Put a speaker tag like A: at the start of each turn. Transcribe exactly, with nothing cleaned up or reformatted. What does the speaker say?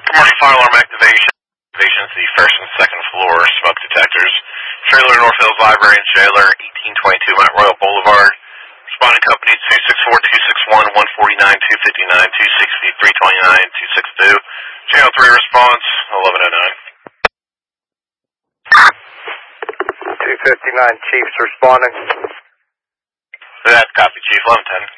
A: Commercial fire alarm activation. Activation is the first and second floor smoke detectors. Trailer North Hills Library and Jailer, eighteen twenty-two Mount Royal Boulevard. Responding company two six four, two six one, one four nine, two five nine, two six three two nine, two six two. Channel three response, eleven oh nine.
B: two fifty-nine Chiefs responding.
A: That's copy, Chief, eleven ten.